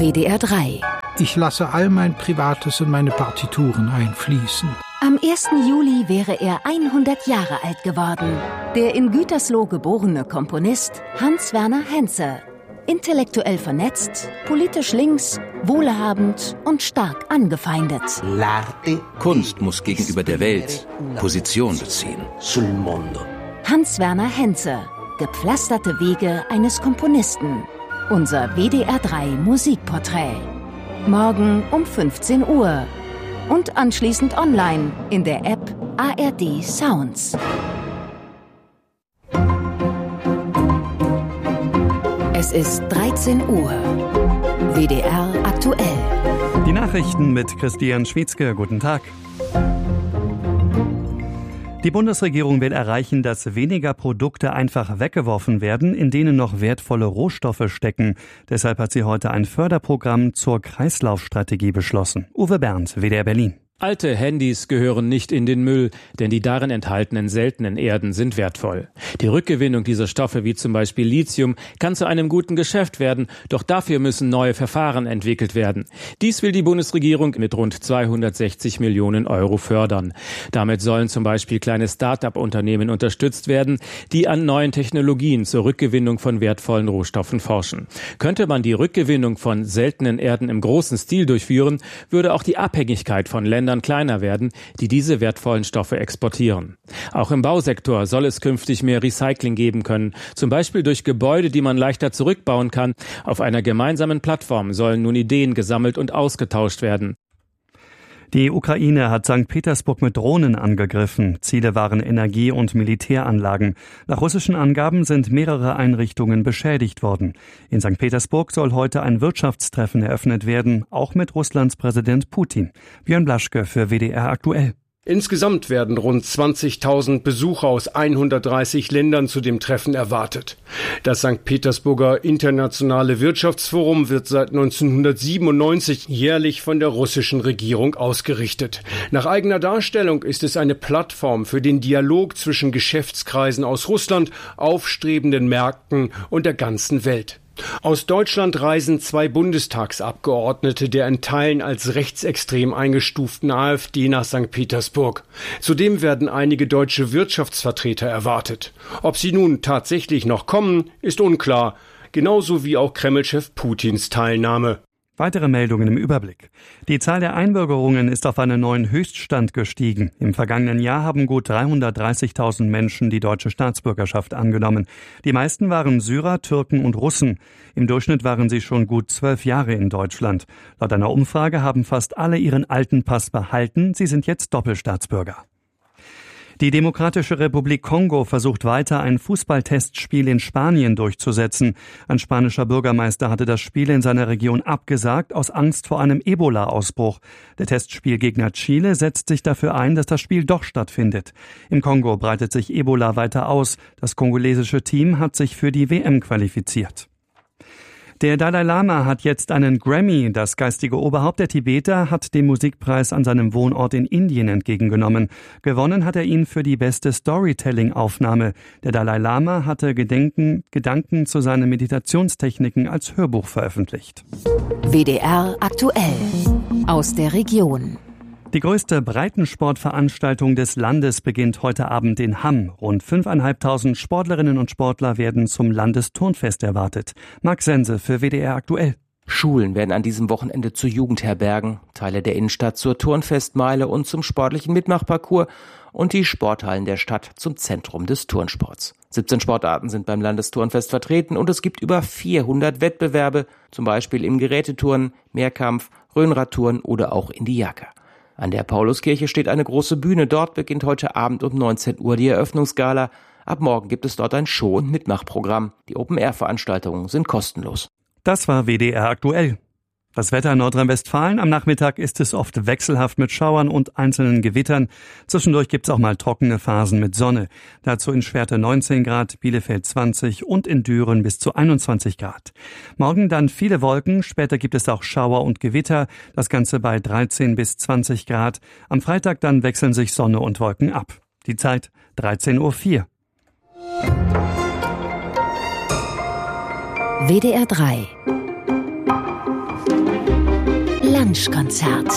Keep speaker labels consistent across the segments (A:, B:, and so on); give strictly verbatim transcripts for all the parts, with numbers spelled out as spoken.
A: W D R drei.
B: Ich lasse all mein Privates in meine Partituren einfließen.
A: Am ersten Juli wäre er hundert Jahre alt geworden. Der in Gütersloh geborene Komponist Hans-Werner Henze. Intellektuell vernetzt, politisch links, wohlhabend und stark angefeindet.
C: Kunst muss gegenüber der Welt Position beziehen.
A: Hans-Werner Henze. Gepflasterte Wege eines Komponisten. Unser W D R drei Musikporträt. Morgen um fünfzehn Uhr. Und anschließend online in der App A R D Sounds. Es ist dreizehn Uhr. W D R aktuell.
D: Die Nachrichten mit Christian Schwietzke. Guten Tag. Die Bundesregierung will erreichen, dass weniger Produkte einfach weggeworfen werden, in denen noch wertvolle Rohstoffe stecken. Deshalb hat sie heute ein Förderprogramm zur Kreislaufstrategie beschlossen. Uwe Berndt, W D R Berlin.
E: Alte Handys gehören nicht in den Müll, denn die darin enthaltenen seltenen Erden sind wertvoll. Die Rückgewinnung dieser Stoffe, wie zum Beispiel Lithium, kann zu einem guten Geschäft werden, doch dafür müssen neue Verfahren entwickelt werden. Dies will die Bundesregierung mit rund zweihundertsechzig Millionen Euro fördern. Damit sollen zum Beispiel kleine Start-up-Unternehmen unterstützt werden, die an neuen Technologien zur Rückgewinnung von wertvollen Rohstoffen forschen. Könnte man die Rückgewinnung von seltenen Erden im großen Stil durchführen, würde auch die Abhängigkeit von Ländern kleiner werden, die diese wertvollen Stoffe exportieren. Auch im Bausektor soll es künftig mehr Recycling geben können, zum Beispiel durch Gebäude, die man leichter zurückbauen kann. Auf einer gemeinsamen Plattform sollen nun Ideen gesammelt und ausgetauscht werden.
D: Die Ukraine hat Sankt Petersburg mit Drohnen angegriffen. Ziele waren Energie- und Militäranlagen. Nach russischen Angaben sind mehrere Einrichtungen beschädigt worden. In Sankt Petersburg soll heute ein Wirtschaftstreffen eröffnet werden, auch mit Russlands Präsident Putin. Björn Blaschke für W D R aktuell.
F: Insgesamt werden rund zwanzigtausend Besucher aus hundertdreißig Ländern zu dem Treffen erwartet. Das Sankt Petersburger Internationale Wirtschaftsforum wird seit neunzehnhundertsiebenundneunzig jährlich von der russischen Regierung ausgerichtet. Nach eigener Darstellung ist es eine Plattform für den Dialog zwischen Geschäftskreisen aus Russland, aufstrebenden Märkten und der ganzen Welt. Aus Deutschland reisen zwei Bundestagsabgeordnete der in Teilen als rechtsextrem eingestuften AfD nach Sankt Petersburg. Zudem werden einige deutsche Wirtschaftsvertreter erwartet. Ob sie nun tatsächlich noch kommen, ist unklar. Genauso wie auch Kreml-Chef Putins Teilnahme.
D: Weitere Meldungen im Überblick. Die Zahl der Einbürgerungen ist auf einen neuen Höchststand gestiegen. Im vergangenen Jahr haben gut dreihundertdreißigtausend Menschen die deutsche Staatsbürgerschaft angenommen. Die meisten waren Syrer, Türken und Russen. Im Durchschnitt waren sie schon gut zwölf Jahre in Deutschland. Laut einer Umfrage haben fast alle ihren alten Pass behalten. Sie sind jetzt Doppelstaatsbürger. Die Demokratische Republik Kongo versucht weiter, ein Fußballtestspiel in Spanien durchzusetzen. Ein spanischer Bürgermeister hatte das Spiel in seiner Region abgesagt, aus Angst vor einem Ebola-Ausbruch. Der Testspielgegner Chile setzt sich dafür ein, dass das Spiel doch stattfindet. Im Kongo breitet sich Ebola weiter aus. Das kongolesische Team hat sich für die W M qualifiziert. Der Dalai Lama hat jetzt einen Grammy. Das geistige Oberhaupt der Tibeter hat den Musikpreis an seinem Wohnort in Indien entgegengenommen. Gewonnen hat er ihn für die beste Storytelling-Aufnahme. Der Dalai Lama hatte Gedenken, Gedanken zu seinen Meditationstechniken als Hörbuch veröffentlicht.
A: W D R aktuell aus der Region.
D: Die größte Breitensportveranstaltung des Landes beginnt heute Abend in Hamm. Rund fünftausendfünfhundert Sportlerinnen und Sportler werden zum Landesturnfest erwartet. Marc Sense für W D R aktuell.
G: Schulen werden an diesem Wochenende zu Jugendherbergen, Teile der Innenstadt zur Turnfestmeile und zum sportlichen Mitmachparcours und die Sporthallen der Stadt zum Zentrum des Turnsports. siebzehn Sportarten sind beim Landesturnfest vertreten und es gibt über vierhundert Wettbewerbe, zum Beispiel im Geräteturnen, Mehrkampf, Rhönradtouren oder auch in die Jacke. An der Pauluskirche steht eine große Bühne. Dort beginnt heute Abend um neunzehn Uhr die Eröffnungsgala. Ab morgen gibt es dort ein Show- und Mitmachprogramm. Die Open-Air-Veranstaltungen sind kostenlos.
D: Das war W D R aktuell. Das Wetter in Nordrhein-Westfalen. Am Nachmittag ist es oft wechselhaft mit Schauern und einzelnen Gewittern. Zwischendurch gibt's auch mal trockene Phasen mit Sonne. Dazu in Schwerte neunzehn Grad, Bielefeld zwanzig und in Düren bis zu einundzwanzig Grad. Morgen dann viele Wolken, später gibt es auch Schauer und Gewitter. Das Ganze bei dreizehn bis zwanzig Grad. Am Freitag dann wechseln sich Sonne und Wolken ab. Die Zeit dreizehn Uhr vier.
A: W D R drei Lunchkonzert.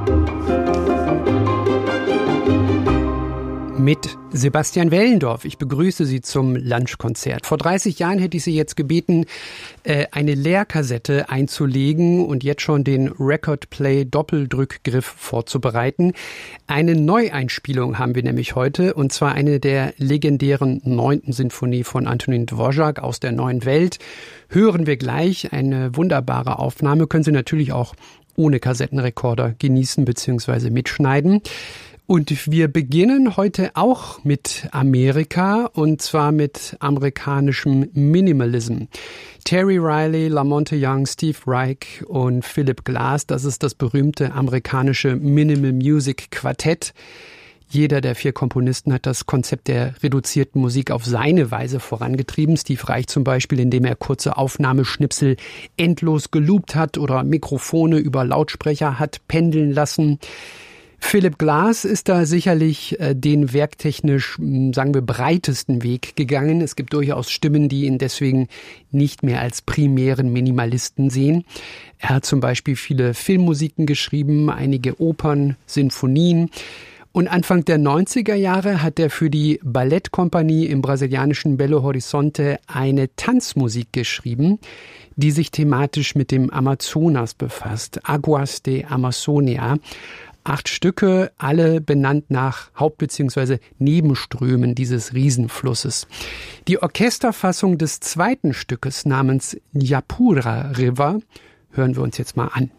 H: Mit Sebastian Wellendorf. Ich begrüße Sie zum Lunchkonzert. Vor dreißig Jahren hätte ich Sie jetzt gebeten, eine Leerkassette einzulegen und jetzt schon den Record-Play-Doppeldrückgriff vorzubereiten. Eine Neueinspielung haben wir nämlich heute, und zwar eine der legendären neunten Sinfonie von Antonin Dvorak aus der Neuen Welt. Hören wir gleich. Eine wunderbare Aufnahme. Können Sie natürlich auch ohne Kassettenrekorder genießen bzw. mitschneiden. Und wir beginnen heute auch mit Amerika, und zwar mit amerikanischem Minimalism. Terry Riley, Lamonte Young, Steve Reich und Philip Glass, das ist das berühmte amerikanische Minimal Music Quartett. Jeder der vier Komponisten hat das Konzept der reduzierten Musik auf seine Weise vorangetrieben. Steve Reich zum Beispiel, indem er kurze Aufnahmeschnipsel endlos geloopt hat oder Mikrofone über Lautsprecher hat pendeln lassen. Philip Glass ist da sicherlich äh, den werktechnisch, sagen wir, breitesten Weg gegangen. Es gibt durchaus Stimmen, die ihn deswegen nicht mehr als primären Minimalisten sehen. Er hat zum Beispiel viele Filmmusiken geschrieben, einige Opern, Sinfonien. Und Anfang der neunziger Jahre hat er für die Ballettkompanie im brasilianischen Belo Horizonte eine Tanzmusik geschrieben, die sich thematisch mit dem Amazonas befasst. Aguas de Amazonia. Acht Stücke, alle benannt nach Haupt- bzw. Nebenströmen dieses Riesenflusses. Die Orchesterfassung des zweiten Stückes namens Japura River hören wir uns jetzt mal an.